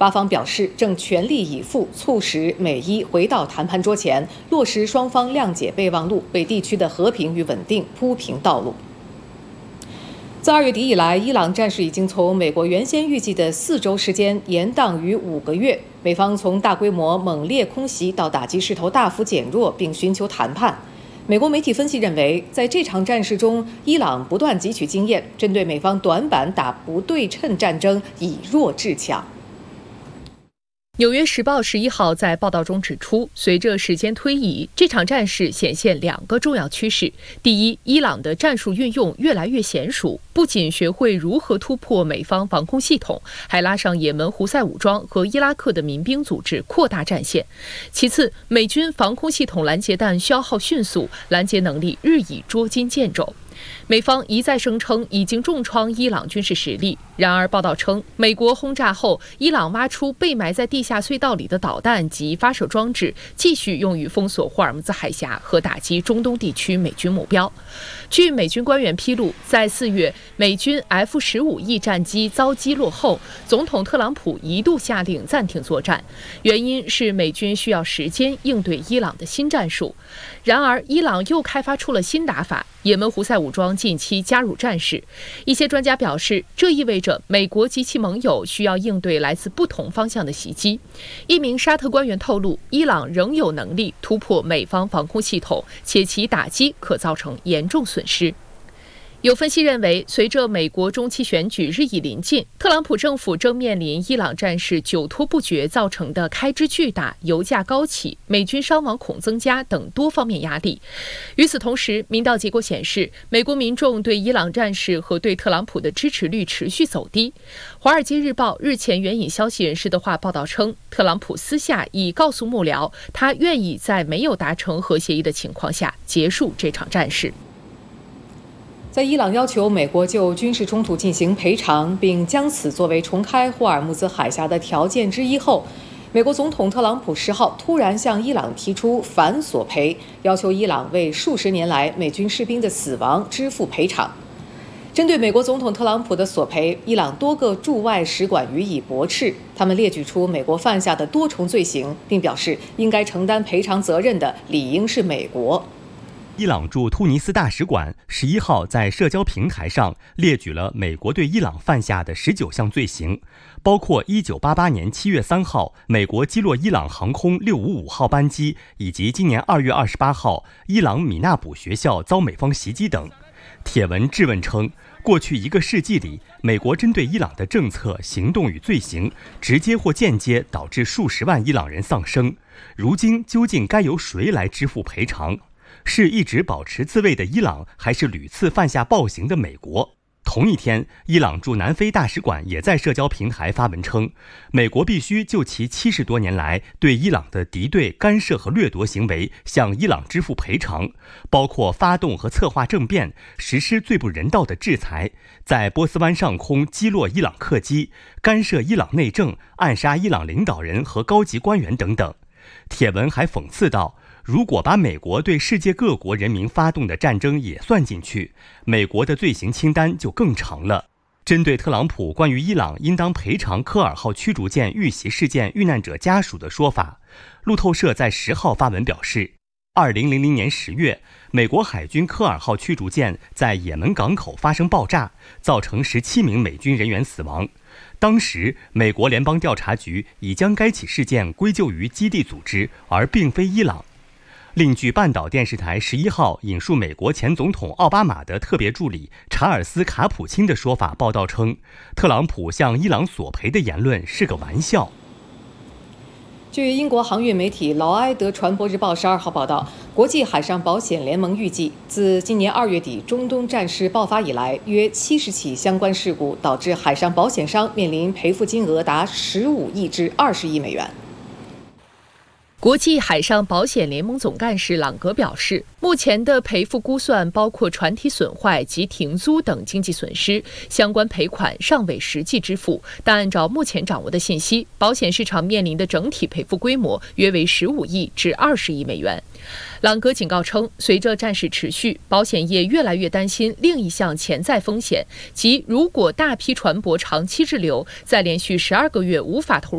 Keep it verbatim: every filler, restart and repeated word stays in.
巴方表示正全力以赴促使美伊回到谈判桌前，落实双方谅解备忘录，为地区的和平与稳定铺平道路。自二月底以来，伊朗战事已经从美国原先预计的四周时间延宕于五个月。美方从大规模猛烈空袭到打击势头大幅减弱，并寻求谈判。美国媒体分析认为，在这场战事中，伊朗不断汲取经验，针对美方短板打不对称战争，以弱制强。 《纽约时报》十一号在报道中指出，随着时间推移，这场战事显现两个重要趋势：第一，伊朗的战术运用越来越娴熟，不仅学会如何突破美方防空系统，还拉上也门胡塞武装和伊拉克的民兵组织，扩大战线；其次，美军防空系统拦截弹消耗迅速，拦截能力日益捉襟见肘。美方一再声称已经重创伊朗军事实力，然而报道称，美国轰炸后，伊朗挖出被埋在地下隧道里的导弹及发射装置，继续用于封锁霍尔木兹海峡和打击中东地区美军目标。据美军官员披露，在四月美军 F 十五 E 战机遭击落后，总统特朗普一度下令暂停作战，原因是美军需要时间应对伊朗的新战术。然而，伊朗又开发出了新打法，也门胡塞武装近期加入战事。一些专家表示，这意味着美国及其盟友需要应对来自不同方向的袭击。一名沙特官员透露，伊朗仍有能力突破美方防空系统，且其打击可造成严重损失。有分析认为，随着美国中期选举日益临近，特朗普政府正面临伊朗战事久拖不决造成的开支巨大、油价高企、美军伤亡恐增加等多方面压力。与此同时，民调结果显示，美国民众对伊朗战事和对特朗普的支持率持续走低。《华尔街日报》日前援引消息人士的话报道称，特朗普私下已告诉幕僚，他愿意在没有达成核协议的情况下结束这场战事。 在伊朗要求美国就军事冲突进行赔偿，并将此作为重开霍尔木兹海峡的条件之一后，美国总统特朗普十号突然向伊朗提出反索赔，要求伊朗为数十年来美军士兵的死亡支付赔偿。针对美国总统特朗普的索赔，伊朗多个驻外使馆予以驳斥，他们列举出美国犯下的多重罪行，并表示应该承担赔偿责任的理应是美国。 伊朗驻突尼斯大使馆十一号在社交平台上列举了美国对伊朗犯下的十九项罪行，包括一九八八年七月三号美国击落伊朗航空六五五号班机，以及今年二月二十八号伊朗米纳卜学校遭美方袭击等。帖文质问称，过去一个世纪里，美国针对伊朗的政策、行动与罪行，直接或间接导致数十万伊朗人丧生。如今究竟该由谁来支付赔偿？是一直保持自卫的伊朗，还是屡次犯下暴行的美国？同一天，伊朗驻南非大使馆也在社交平台发文称，美国必须就其七十多年来对伊朗的敌对、干涉和掠夺行为向伊朗支付赔偿，包括发动和策划政变、实施最不人道的制裁，在波斯湾上空击落伊朗客机、干涉伊朗内政、暗杀伊朗领导人和高级官员等等。帖文还讽刺道，如果把美国对世界各国人民发动的战争也算进去，美国的罪行清单就更长了。针对特朗普关于伊朗应当赔偿科尔号驱逐舰遇袭事件遇难者家属的说法，路透社在十号发文表示，二零零零年十月，美国海军科尔号驱逐舰在也门港口发生爆炸，造成十七名美军人员死亡。当时，美国联邦调查局已将该起事件归咎于基地组织，而并非伊朗。另据半岛电视台十一号引述美国前总统奥巴马的特别助理查尔斯·卡普钦的说法报道称，特朗普向伊朗索赔的言论是个玩笑。 据英国航运媒体劳埃德传播日报十二号报道，国际海上保险联盟预计，自今年二月底中东战事爆发以来，约七十起相关事故导致海上保险商面临赔付金额达十五亿至二十亿美元。 国际海上保险联盟总干事朗格表示，目前的赔付估算包括船体损坏及停租等经济损失，相关赔款尚未实际支付，但按照目前掌握的信息，保险市场面临的整体赔付规模约为十五亿至二十亿美元。朗格警告称，随着战事持续，保险业越来越担心另一项潜在风险，即如果大批船舶长期滞留，在连续十二个月无法投入